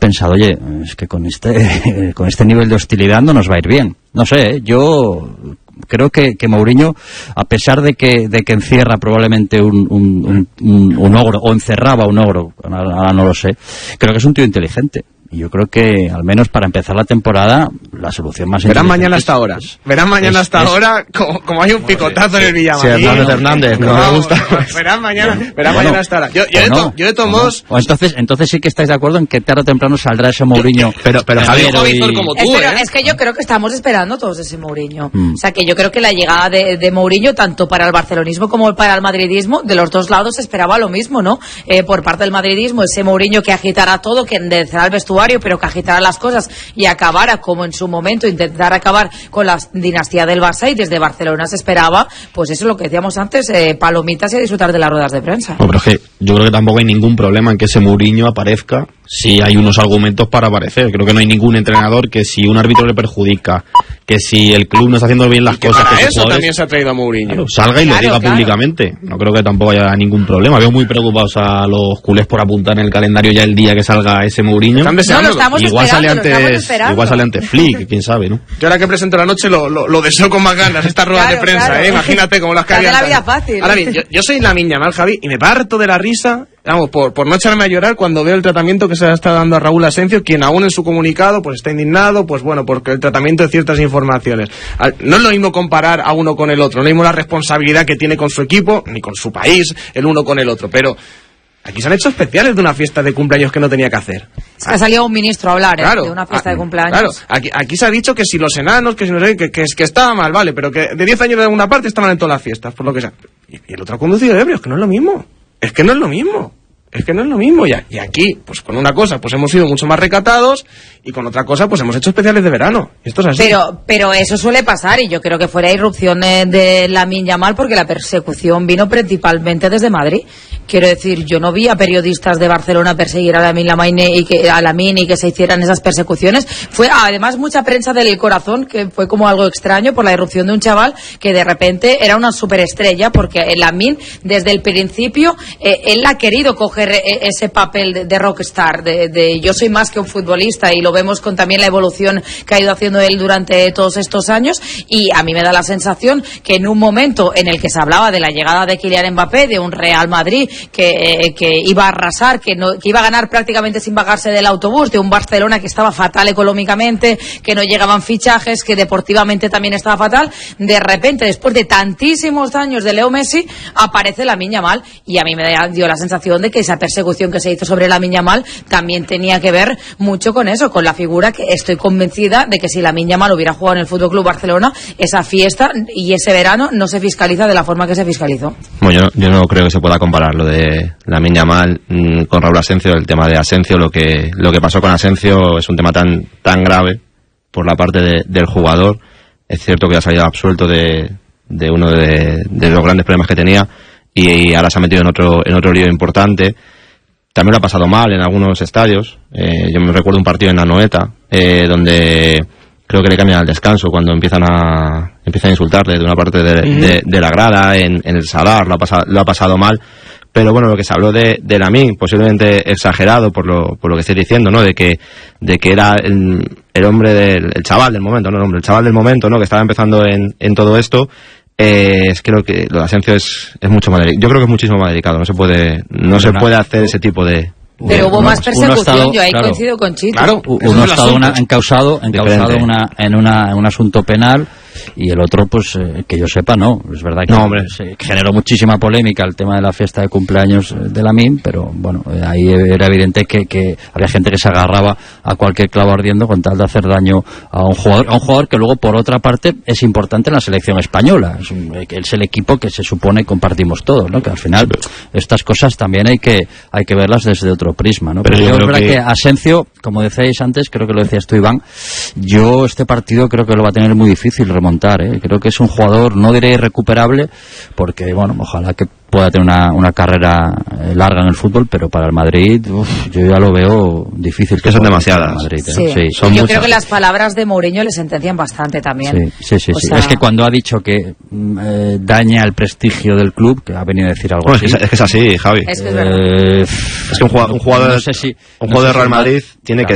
pensado, oye, es que con este nivel de hostilidad no nos va a ir bien. No sé, yo creo que Mourinho, a pesar de que encierra probablemente un ogro, o encerraba un ogro, ahora no lo sé, creo que es un tío inteligente. Y yo creo que, al menos para empezar la temporada, la solución más Verán mañana hasta ahora. Verán mañana hasta ahora como hay un picotazo en el Villamarín. Sí, Hernández, no me gusta. Verán mañana hasta ahora. Yo de todos modos... Entonces sí que estáis de acuerdo en que tarde o temprano saldrá ese Mourinho. Pero Javier, como tú, es que yo creo que estamos esperando todos ese Mourinho. O sea, que yo creo que la llegada de Mourinho, tanto para el barcelonismo como para el madridismo, de los dos lados se esperaba lo mismo, ¿no? Por parte del madridismo, ese Mourinho que agitara todo, que enderezara el vestuario, pero que agitara las cosas y acabara, como en su momento, intentar acabar con la dinastía del Barça, y desde Barcelona se esperaba, pues eso es lo que decíamos antes, palomitas y a disfrutar de las ruedas de prensa. No, pero es que yo creo que tampoco hay ningún problema en que ese Mourinho aparezca si hay unos argumentos para aparecer. Creo que no hay ningún entrenador que, si un árbitro le perjudica, que si el club no está haciendo bien las cosas, para que eso también se ha traído a Mourinho. Claro, salga y lo diga públicamente. No creo que tampoco haya ningún problema. Veo muy preocupados a los culés por apuntar en el calendario ya el día que salga ese Mourinho. Igual sale antes Flick, quién sabe, ¿no? Yo ahora que presento la noche lo deseo con más ganas, estas ruedas de prensa, Imagínate cómo las que había. La vida fácil. Ahora bien, yo soy Lamine Yamal, Javi, y me parto de la risa, vamos, por no echarme a llorar cuando veo el tratamiento que se le está dando a Raúl Asencio, quien aún en su comunicado pues está indignado, pues bueno, porque el tratamiento de ciertas informaciones. No es lo mismo comparar a uno con el otro, no es lo mismo la responsabilidad que tiene con su equipo, ni con su país, el uno con el otro, pero aquí se han hecho especiales de una fiesta de cumpleaños que no tenía que hacer. Ha salido un ministro a hablar, de una fiesta de cumpleaños. Claro, aquí se ha dicho que si los enanos, que si no sé, que estaba mal, vale, pero que de 10 años de una parte estaban en todas las fiestas, por lo que sea. Y el otro ha conducido ebrio, es que no es lo mismo. Es que no es lo mismo. Y aquí, pues con una cosa, pues hemos sido mucho más recatados, y con otra cosa, pues hemos hecho especiales de verano. Esto es así. Pero eso suele pasar, y yo creo que fue la irrupción de Lamine Yamal, porque la persecución vino principalmente desde Madrid. Quiero decir, yo no vi a periodistas de Barcelona perseguir a Lamine y que se hicieran esas persecuciones. Fue además mucha prensa del corazón, que fue como algo extraño por la irrupción de un chaval que de repente era una superestrella, porque Lamine desde el principio él ha querido coger ese papel de rockstar, de yo soy más que un futbolista, y lo vemos con también la evolución que ha ido haciendo él durante todos estos años. Y a mí me da la sensación que en un momento en el que se hablaba de la llegada de Kylian Mbappé, de un Real Madrid que iba a arrasar, que iba a ganar prácticamente sin bajarse del autobús, de un Barcelona que estaba fatal económicamente, que no llegaban fichajes, que deportivamente también estaba fatal, de repente, después de tantísimos años de Leo Messi, aparece Lamine Yamal, y a mí me dio la sensación de que esa persecución que se hizo sobre Lamine Yamal también tenía que ver mucho con eso, con la figura, que estoy convencida de que si Lamine Yamal hubiera jugado en el Fútbol Club Barcelona, esa fiesta y ese verano no se fiscaliza de la forma que se fiscalizó. Bueno, yo no creo que se pueda comparar lo de Lamine Yamal con Raúl Asencio. El tema de Asencio, lo que pasó con Asencio es un tema tan grave por la parte del jugador. Es cierto que ha salido absuelto de uno de los grandes problemas que tenía, y ahora se ha metido en otro lío importante. También lo ha pasado mal en algunos estadios. Yo me recuerdo un partido en Anoeta, donde creo que le cambian al descanso cuando empiezan a insultarle de una parte de la grada, en el Sadar, lo ha pasado mal. Pero bueno, lo que se habló de Lamine, posiblemente exagerado por lo que estoy diciendo, ¿no? De que era el hombre el chaval del momento, ¿no? El chaval del momento, ¿no? Que estaba empezando en todo esto. Creo que lo de Asencio es mucho más delicado. Yo creo que es muchísimo más delicado. No se puede hacer ese tipo de... Pero hubo más persecución, yo ahí coincido con Chito. Claro, uno ha estado encausado en un asunto penal, y el otro, pues, que yo sepa, no. Es verdad que se generó muchísima polémica el tema de la fiesta de cumpleaños de Lamine, pero bueno, ahí era evidente que había gente que se agarraba a cualquier clavo ardiendo con tal de hacer daño a un jugador que luego, por otra parte, es importante en la selección española. Es el equipo que se supone compartimos todos, ¿no? Que al final estas cosas también hay que verlas desde otro prisma, ¿no? Pero yo creo que Asencio, como decíais antes, creo que lo decías tú, Iván, yo este partido creo que lo va a tener muy difícil remontar. Creo que es un jugador, no diré irrecuperable, porque bueno, ojalá que pueda tener una carrera larga en el fútbol, pero para el Madrid yo ya lo veo difícil. Que son demasiadas. Madrid, son yo creo que las palabras de Mourinho le sentencian bastante también. Sí. Es que cuando ha dicho que daña el prestigio del club, que ha venido a decir algo así. Es que es así, Javi. Es que es verdad. Es que un jugador de Real Madrid tiene que